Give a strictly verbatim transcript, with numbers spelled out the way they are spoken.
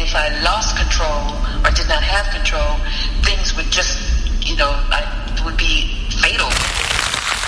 if I lost control or did not have control, things would just, you know, I, would be fatal.